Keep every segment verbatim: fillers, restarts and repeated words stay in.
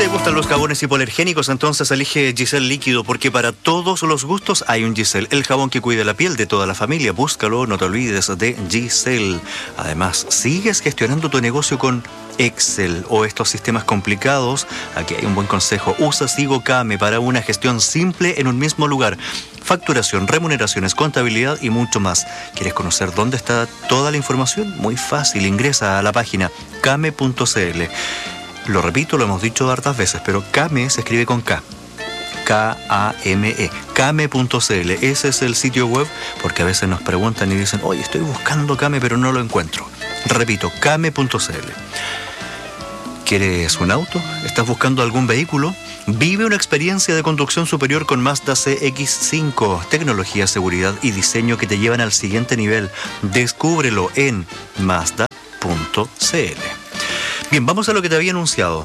te gustan los jabones hipoalergénicos, entonces elige Giselle Líquido, porque para todos los gustos hay un Giselle, el jabón que cuida la piel de toda la familia. Búscalo, no te olvides de Giselle. Además, sigues gestionando tu negocio con Excel o estos sistemas complicados. Aquí hay un buen consejo: usa Sigo Kame para una gestión simple en un mismo lugar. Facturación, remuneraciones, contabilidad y mucho más. ¿Quieres conocer dónde está toda la información? Muy fácil, ingresa a la página kame punto c l. Lo repito, lo hemos dicho hartas veces, pero Kame se escribe con K. K A M E. Kame punto c l. Ese es el sitio web, porque a veces nos preguntan y dicen: oye, estoy buscando Kame, pero no lo encuentro. Repito, Kame punto c l. ¿Quieres un auto? ¿Estás buscando algún vehículo? Vive una experiencia de conducción superior con Mazda C X cinco. Tecnología, seguridad y diseño que te llevan al siguiente nivel. Descúbrelo en Mazda punto c l. Bien, vamos a lo que te había anunciado.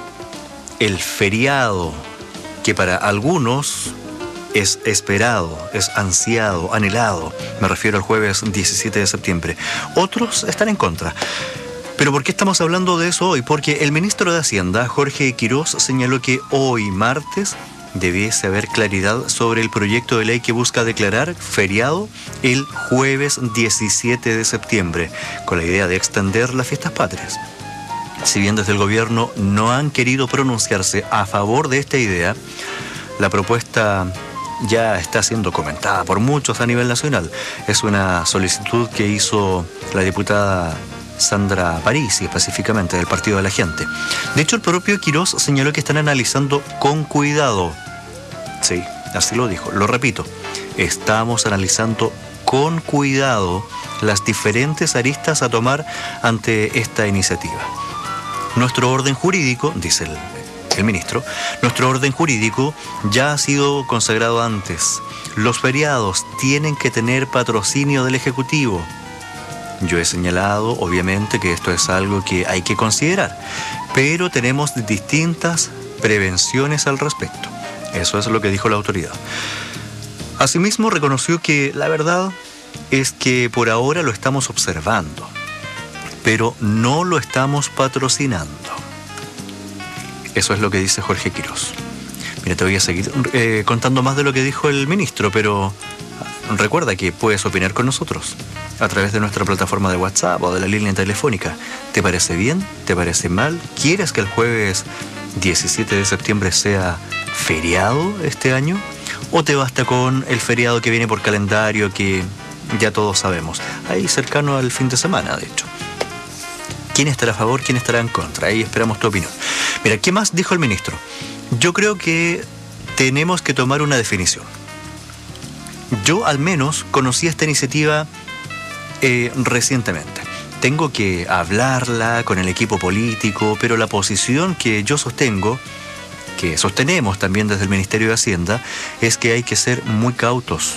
El feriado, que para algunos es esperado, es ansiado, anhelado. Me refiero al jueves diecisiete de septiembre. Otros están en contra. ¿Pero por qué estamos hablando de eso hoy? Porque el ministro de Hacienda, Jorge Quirós, señaló que hoy, martes, debiese haber claridad sobre el proyecto de ley que busca declarar feriado el jueves diecisiete de septiembre, con la idea de extender las fiestas patrias. Si bien desde el gobierno no han querido pronunciarse a favor de esta idea, la propuesta ya está siendo comentada por muchos a nivel nacional. Es una solicitud que hizo la diputada Sandra Parisi, específicamente del Partido de la Gente. De hecho, el propio Quirós señaló que están analizando con cuidado. Sí, así lo dijo. Lo repito, estamos analizando con cuidado las diferentes aristas a tomar ante esta iniciativa. Nuestro orden jurídico, dice el, el ministro, nuestro orden jurídico ya ha sido consagrado antes. Los feriados tienen que tener patrocinio del Ejecutivo. Yo he señalado, obviamente, que esto es algo que hay que considerar, pero tenemos distintas prevenciones al respecto. Eso es lo que dijo la autoridad. Asimismo, reconoció que la verdad es que por ahora lo estamos observando, pero no lo estamos patrocinando. Eso es lo que dice Jorge Quirós. Mira, te voy a seguir eh, contando más de lo que dijo el ministro, pero recuerda que puedes opinar con nosotros a través de nuestra plataforma de WhatsApp o de la línea telefónica. ¿Te parece bien? ¿Te parece mal? ¿Quieres que el jueves diecisiete de septiembre sea feriado este año? ¿O te basta con el feriado que viene por calendario que ya todos sabemos? Ahí cercano al fin de semana, de hecho. ¿Quién estará a favor? ¿Quién estará en contra? Ahí esperamos tu opinión. Mira, ¿qué más dijo el ministro? Yo creo que tenemos que tomar una definición. Yo al menos conocí esta iniciativa eh, recientemente. Tengo que hablarla con el equipo político, pero la posición que yo sostengo, que sostenemos también desde el Ministerio de Hacienda, es que hay que ser muy cautos.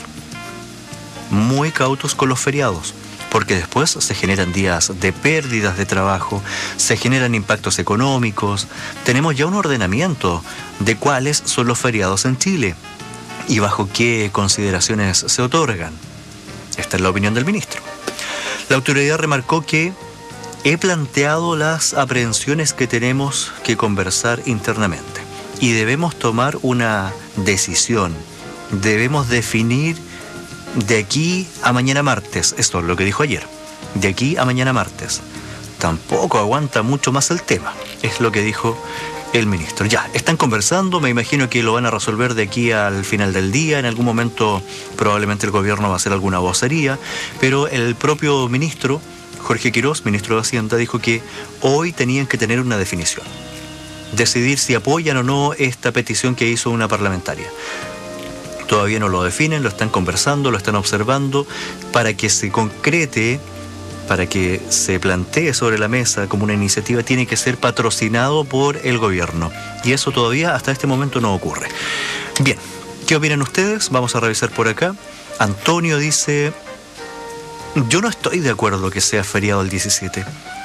Muy cautos con los feriados, porque después se generan días de pérdidas de trabajo, se generan impactos económicos. Tenemos ya un ordenamiento de cuáles son los feriados en Chile y bajo qué consideraciones se otorgan. Esta es la opinión del ministro. La autoridad remarcó que he planteado las aprehensiones que tenemos que conversar internamente y debemos tomar una decisión. Debemos definir de aquí a mañana martes. Esto es lo que dijo ayer. De aquí a mañana martes. Tampoco aguanta mucho más el tema. Es lo que dijo el ministro. Ya, están conversando. Me imagino que lo van a resolver de aquí al final del día. En algún momento probablemente el gobierno va a hacer alguna vocería. Pero el propio ministro, Jorge Quirós, ministro de Hacienda, dijo que hoy tenían que tener una definición. Decidir si apoyan o no esta petición que hizo una parlamentaria. Todavía no lo definen, lo están conversando, lo están observando, para que se concrete, para que se plantee sobre la mesa como una iniciativa, tiene que ser patrocinado por el gobierno. Y eso todavía hasta este momento no ocurre. Bien, ¿qué opinan ustedes? Vamos a revisar por acá. Antonio dice: yo no estoy de acuerdo que sea feriado el diecisiete.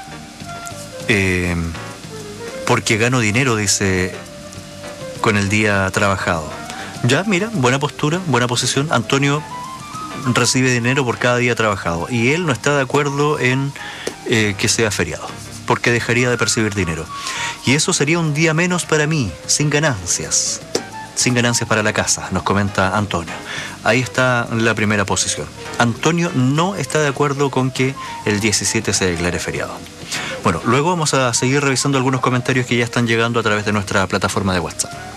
Eh, porque gano dinero, dice, con el día trabajado. Ya, mira, buena postura, buena posición. Antonio recibe dinero por cada día trabajado y él no está de acuerdo en eh, que sea feriado. porque dejaría de percibir dinero. Y eso sería un día menos para mí, sin ganancias. Sin ganancias para la casa, nos comenta Antonio. Ahí está la primera posición. Antonio no está de acuerdo con que el diecisiete se declare feriado. Bueno, luego vamos a seguir revisando algunos comentarios que ya están llegando a través de nuestra plataforma de WhatsApp.